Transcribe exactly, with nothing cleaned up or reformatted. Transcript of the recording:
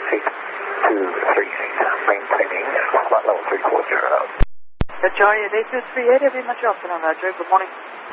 six two three six, maintaining flight level three four zero. Charlie, eight two three eight, every much afternoon, Roger. Good morning.